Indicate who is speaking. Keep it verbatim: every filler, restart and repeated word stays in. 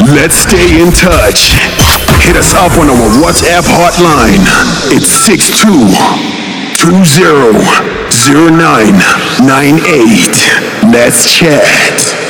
Speaker 1: Let's stay in touch. Hit us up on our WhatsApp hotline. It's six two two zero zero nine nine eight. Let's chat.